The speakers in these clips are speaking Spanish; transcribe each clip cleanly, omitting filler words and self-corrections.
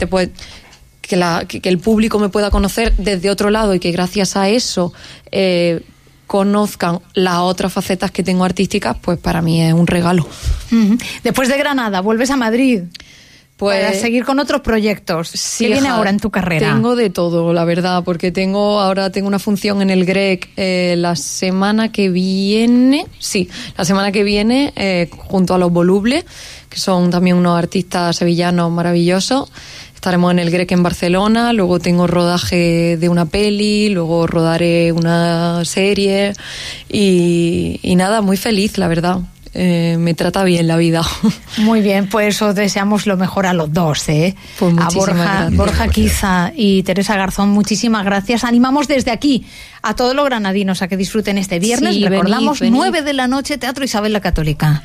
que el público me pueda conocer desde otro lado y que gracias a eso conozcan las otras facetas que tengo artísticas, pues para mí es un regalo. Después de Granada, vuelves a Madrid para seguir con otros proyectos. Sí, ¿qué viene ahora en tu carrera? Tengo de todo, la verdad, porque ahora tengo una función en el Grec la semana que viene, junto a Los Volubles, que son también unos artistas sevillanos maravillosos. Estaremos en el Grec en Barcelona, luego tengo rodaje de una peli, luego rodaré una serie y nada, muy feliz, la verdad. Me trata bien la vida. Muy bien, pues os deseamos lo mejor a los dos, Pues a Borja Quiza y Teresa Garzón, muchísimas gracias. Animamos desde aquí a todos los granadinos a que disfruten este viernes. Sí, recordamos, venid. 9 de la noche, Teatro Isabel la Católica.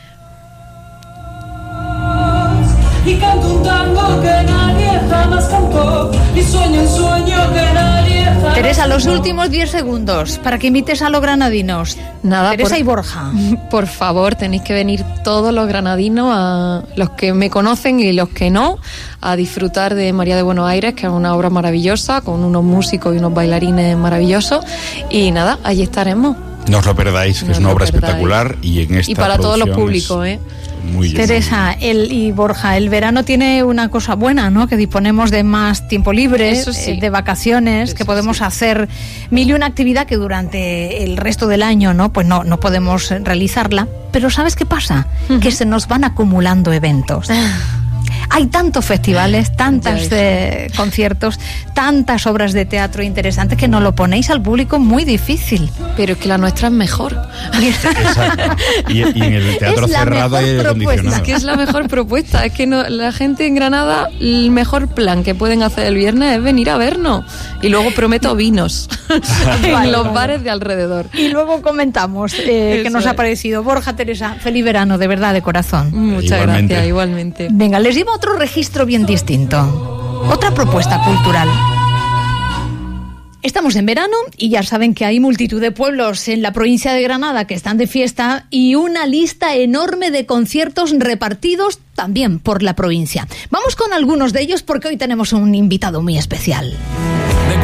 Y canto un tango que nadie jamás cantó, y sueño un sueño que nadie jamás. Teresa, los últimos 10 segundos para que invites a los granadinos. Nada, Teresa y Borja. Por favor, tenéis que venir todos los granadinos, a los que me conocen y los que no, a disfrutar de María de Buenos Aires, que es una obra maravillosa, con unos músicos y unos bailarines maravillosos. Y nada, allí estaremos. No os lo perdáis, que es una obra espectacular y en esta y para todos los públicos, Muy bien. Teresa y Borja, el verano tiene una cosa buena, ¿no? Que disponemos de más tiempo libre, eso sí. De vacaciones, eso que podemos hacer mil y una actividad que durante el resto del año, ¿no? Pues no podemos realizarla. Pero ¿sabes qué pasa? Que se nos van acumulando eventos. Hay tantos festivales, tantos conciertos, tantas obras de teatro interesantes que nos lo ponéis al público muy difícil. Pero es que la nuestra es mejor. Exacto. Y en el teatro cerrado y acondicionado. Es que es la mejor propuesta. Es que la gente en Granada, el mejor plan que pueden hacer el viernes es venir a vernos. Y luego prometo vinos en los bares de alrededor. Y luego comentamos qué nos ha parecido. Borja, Teresa, feliz verano, de verdad, de corazón. Muchas gracias, igualmente. Venga, les llevo otro registro bien distinto. Otra propuesta cultural. Estamos en verano y ya saben que hay multitud de pueblos en la provincia de Granada que están de fiesta y una lista enorme de conciertos repartidos también por la provincia. Vamos con algunos de ellos porque hoy tenemos un invitado muy especial.